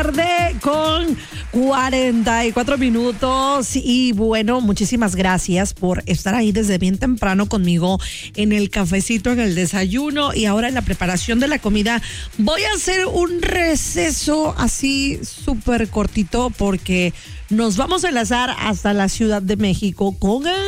tarde con 44 minutos. Y bueno, muchísimas gracias por estar ahí desde bien temprano conmigo en el cafecito, en el desayuno y ahora en la preparación de la comida. Voy a hacer un receso así súper cortito porque nos vamos a enlazar hasta la Ciudad de México con el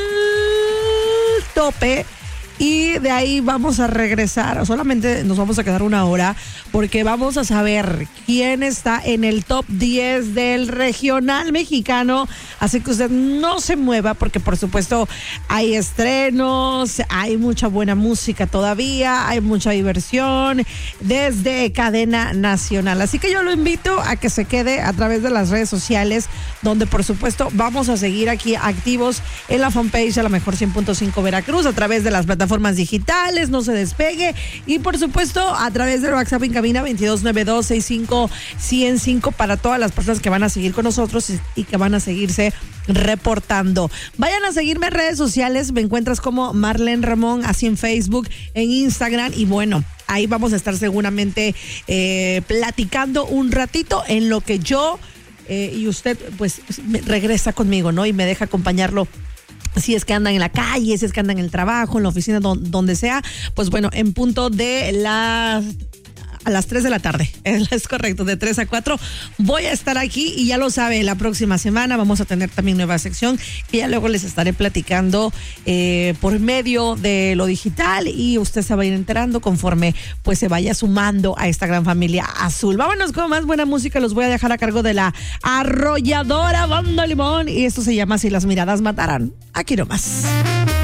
tope. Y de ahí vamos a regresar, solamente nos vamos a quedar una hora porque vamos a saber quién está en el top 10 del regional mexicano. Así que usted no se mueva porque por supuesto hay estrenos, hay mucha buena música todavía, hay mucha diversión desde cadena nacional. Así que yo lo invito a que se quede a través de las redes sociales, donde por supuesto vamos a seguir aquí activos en la fanpage de la Mejor 100.5 Veracruz, a través de las plataformas digitales, no se despegue, y por supuesto a través del WhatsApp en cabina 2292-65-105 para todas las personas que van a seguir con nosotros y que van a seguirse reportando. Vayan a seguirme en redes sociales, me encuentras como Marlene Ramón, así en Facebook, en Instagram, y bueno, ahí vamos a estar seguramente platicando un ratito en lo que yo y usted pues regresa conmigo, ¿no? Y me deja acompañarlo. Si es que andan en la calle, si es que andan en el trabajo, en la oficina, donde sea, pues bueno, en punto de a las 3 de la tarde, es correcto, de 3 a 4 voy a estar aquí y ya lo sabe, la próxima semana vamos a tener también nueva sección que ya luego les estaré platicando por medio de lo digital y usted se va a ir enterando conforme pues se vaya sumando a esta gran familia azul. Vámonos con más buena música, los voy a dejar a cargo de la arrolladora Banda Limón y esto se llama Si las miradas mataran. Aquí nomás.